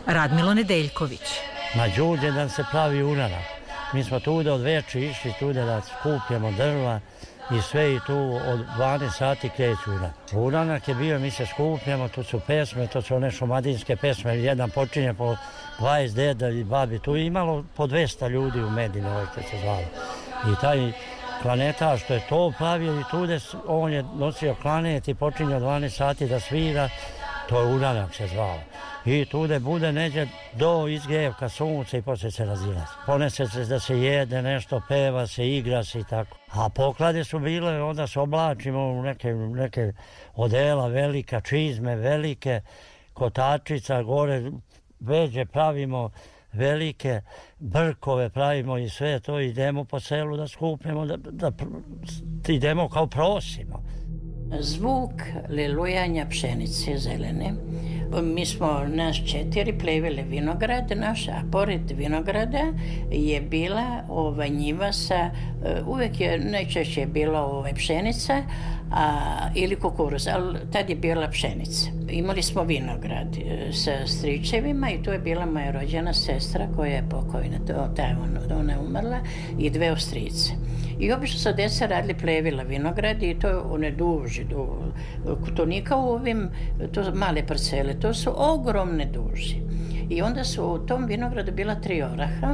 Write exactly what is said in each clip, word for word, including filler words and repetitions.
Radmilo Nedeljković. Na Đurđendan se pravi uranak. Mi smo tude od veče išli tude da skupljamo drva i sve i tu od dvanaest sati kreću uranak. Uranak je bio, mi se skupljamo, tu su pesme, to su one šumadinske pesme, jedan počinje po dvadeset deda i babi, tu je imalo po dvesta ljudi u Medini, ovaj kad se zvalo. I taj klanetaš što je to pravio i tude, on je nosio klanet i počinje od dvanaest sati da svira, to je uranak se zvao. I tude bude neđe do izgrijevka sunca i poslije se razilazi. Ponese se da se jede nešto, peva se, igra se i tako. A poklade su bile, onda se oblačimo u neke, neke odela velika, čizme velike, kotačica, gore veđe pravimo velike, brkove pravimo i sve to, idemo po selu da skupljamo, da, da, da idemo kao prosimo. Zvuk lelujanja pšenice zelene. Mi smo nas četiri plevile vinograd naš, a pored vinograda je bila ova njiva sa, uvek je najčešće bila ovaj pšenica a, ili kukuruz, ali tad je bila pšenica. Imali smo vinograd sa stričevima i tu je bila moja rođena sestra koja je pokojna, ta, ona je umrla, i dve ostrice. I obično su deca radili plevila vinograd i to one duži, duži. To nije kao u ovim, to male parcele, to su ogromne duži. I onda su u tom vinogradu bila tri oraha,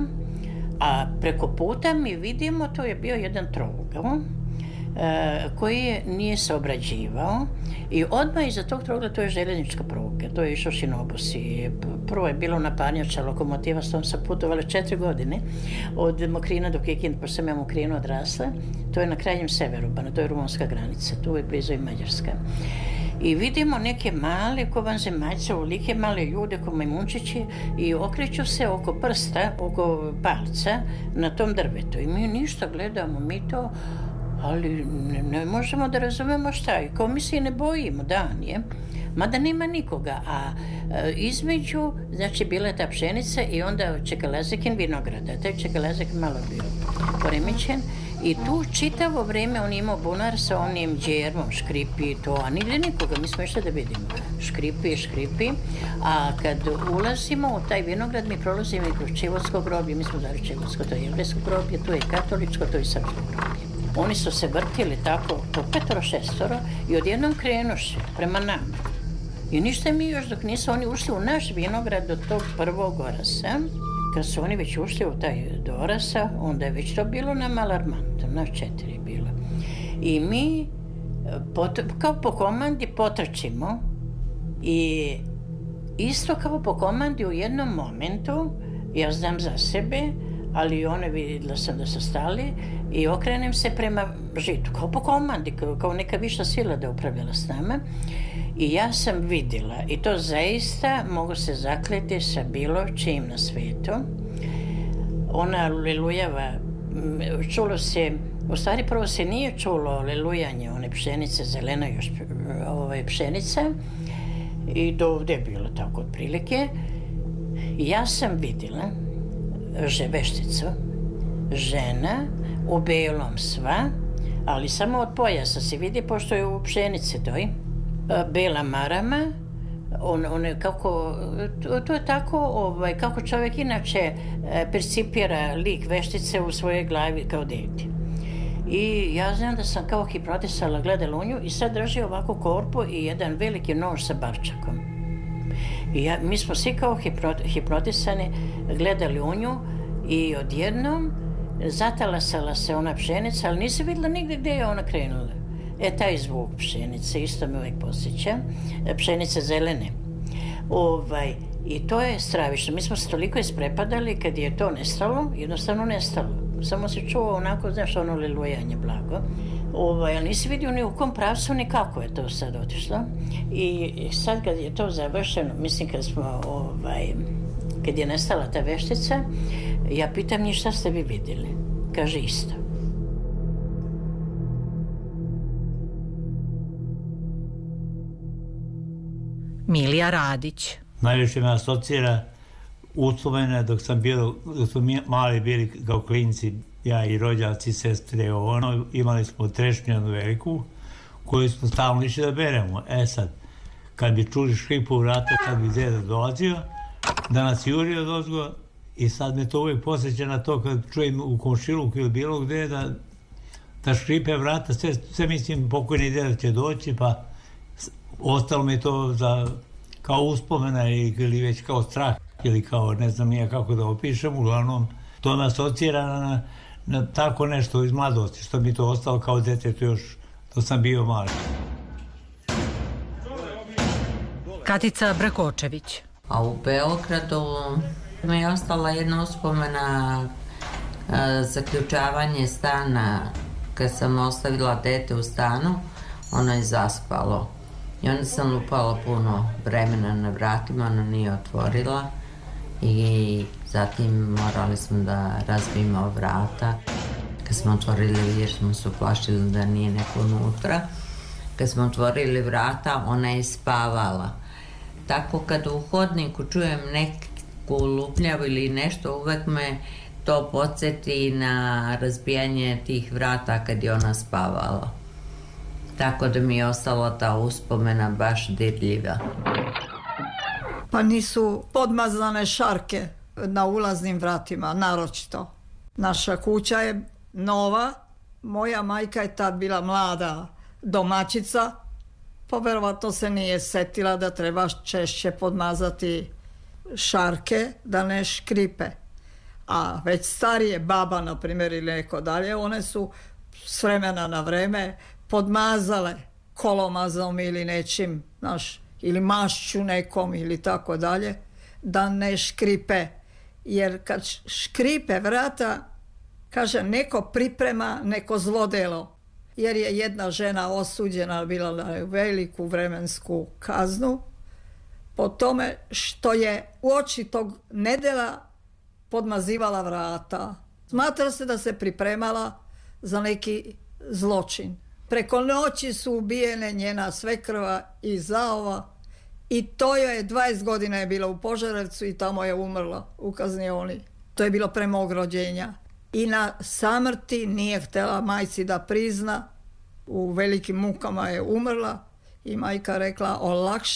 a preko puta mi vidimo, to je bio jedan trougao, koji je, nije se obrađivao i odmah iza tog trougla to je željeznička pruga, to je išao Šinobus i prvo je bilo naparnjača lokomotiva, s tom sam putovala četiri godine od Mokrina do Kikinde, pošto sam ja Mokrinu odrasla, to je na krajnjem severu, to je rumunska granica, tu je blizu i Mađarska. I vidimo neke male ko vanzemaljce, ulike male ljude ko majmunčići i okreću se oko prsta, oko palca na tom drvetu i mi ništa gledamo, mi to ali ne, ne možemo da razumemo šta je, kao mi se ne bojimo, dan je, mada nema nikoga, a e, između, znači bila je ta pšenica i onda Čekalazekin vinograda, taj Čekalazek malo bio poremećen i tu čitavo vreme on imao bunar sa onim džermom, škripi i to, a nigde nikoga, mi smo išli da vidimo, škripi, škripi, a kad ulazimo u taj vinograd mi prolazimo i kroz Čivotsko groblje, mi smo zvali Čivotsko, to je jevrejsko groblje, to je katoličko, to je srpsko groblje. Oni su se vrtili tako po petoro, šestoro i odjednom krenuše prema nama. I ništa mi još dok nisu oni ušli u naš vinograd do tog prvog orasa. Kad su oni već ušli u taj do orasa, onda je već to bilo nam alarmantno, nas četiri je bilo. I mi pot, kao po komandi potrčimo i isto kao po komandi u jednom momentu, ja znam za sebe, ali one vidjela sam da su stali i okrenem se prema žitu, kao po komandi, kao, kao neka viša sila da upravljala s nama. I ja sam vidjela, i to zaista mogu se zakleti sa bilo čim na svetu. Ona alelujava, čulo se, u stvari prvo se nije čulo alelujanje one pšenice, zelena još ovaj, pšenica, i do ovdje je bilo tako otprilike. Ja sam vidjela vešticu, žena u belom sva, ali samo od pojasa se vidi, pošto je u pšenici toj, bela marama, on, on je kako, to, to je tako, ovaj, kako čovjek inače percipira lik veštice u svojoj glavi kao dete. I ja znam da sam kao hipnotisala, gledala u nju i sad drži ovako korpu i jedan veliki nož sa barčakom. I ja, mi smo svi kao hipnotisani gledali u nju i odjednom zatalasala se ona pšenica, ali nisam vidjela nigde gdje je ona krenula. E, taj zvuk pšenice isto me uvijek posjeća, pšenice zelene. Ovaj, I to je stravično. Mi smo se toliko isprepadali kad je to nestalo, jednostavno nestalo. Samo se čuo onako, znaš, ono lelujanje blago. Ovaj, ali nisi vidio ni u kom pravcu, ni kako je to sad otišlo. I sad kad je to završeno, mislim kad smo, ovaj, kad je nestala ta veštica, ja pitam njih šta ste vi vidjeli. Kaže isto. Milija Radić. Najviše me asocira uspomene dok sam bio, dok smo mali bili kao klinci, ja i rođaci, sestre, ono, imali smo trešnju jednu veliku koju smo stalno išli da beremo. E sad, kad bi čuli škripu u vrata, kad bi deda dolazio, da nas juri od ozgo i sad me to uvijek posjeća na to kad čujem u komšiluku ili bilo gde da, da škripe vrata, sve, sve mislim pokojni deda će doći, pa ostalo mi to za, kao uspomena ili već kao strah ili kao ne znam nije kako da opišem, uglavnom to me asocira na, na tako nešto iz mladosti, što mi to ostalo kao detetu još, to sam bio mali. Katica Brakočević. A u Beogradu mi je ostala jedna uspomena, a, zaključavanje stana. Kad sam ostavila dete u stanu, ono je zaspalo. I onda sam lupala puno vremena na vratima, ona nije otvorila. I zatim morali smo da razbijemo vrata. Kad smo otvorili, jer smo se uplašili da nije neko unutra. Kad smo otvorili vrata, ona je spavala. Tako kad u hodniku čujem neku lupnjavu ili nešto, uvek me to podsjeti na razbijanje tih vrata kad je ona spavala. Tako da mi je ostala ta uspomena baš dirljiva. Pa nisu podmazane šarke na ulaznim vratima, naročito. Naša kuća je nova, moja majka je tad bila mlada domaćica, pa verovatno se nije setila da treba češće podmazati šarke da ne škripe. A već starije baba, na primjer, ili neko dalje, one su s vremena na vreme podmazale kolomazom ili nečim, znaš, ili mašću nekom ili tako dalje, da ne škripe. Jer kad škripe vrata, kaže, neko priprema neko zlodelo. Jer je jedna žena osuđena bila na veliku vremensku kaznu po tome što je uoči tog nedela podmazivala vrata. Smatra se da se pripremala za neki zločin. Preko noći su ubijene njena svekrva i zaova i to joj je dvadeset godina je bila u Požarevcu i tamo je umrla u kaznioni. To je bilo pre mog rođenja. I na samrti nije htjela majci da prizna, u velikim mukama je umrla i majka rekla olakša